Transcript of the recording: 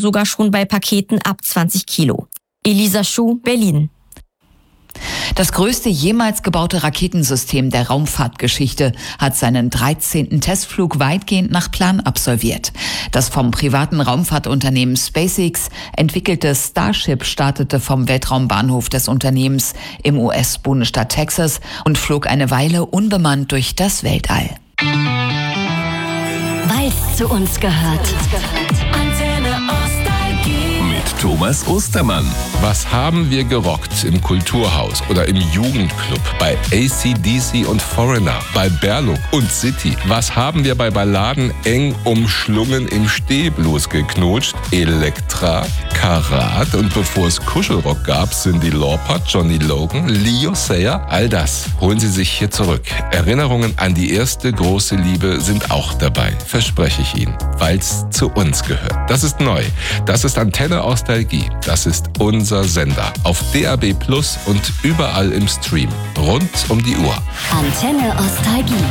sogar schon bei Paketen ab 20 Kilo. Elisa Schuh, Berlin. Das größte jemals gebaute Raketensystem der Raumfahrtgeschichte hat seinen 13. Testflug weitgehend nach Plan absolviert. Das vom privaten Raumfahrtunternehmen SpaceX entwickelte Starship startete vom Weltraumbahnhof des Unternehmens im US-Bundesstaat Texas und flog eine Weile unbemannt durch das Weltall. Weil's zu uns gehört. Thomas Ostermann. Was haben wir gerockt im Kulturhaus oder im Jugendclub, bei AC/DC und Foreigner, bei Berluk und City? Was haben wir bei Balladen eng umschlungen im Stehblues geknutscht? Elektra, Karat und bevor es Kuschelrock gab, Cyndi Lauper, Johnny Logan, Leo Sayer, all das holen Sie sich hier zurück. Erinnerungen an die erste große Liebe sind auch dabei, verspreche ich Ihnen, weil's zu uns gehört. Das ist neu. Das ist Antenne Ostalgie. Das ist unser Sender. Auf DAB+ und überall im Stream. Rund um die Uhr. Antenne Ostalgie.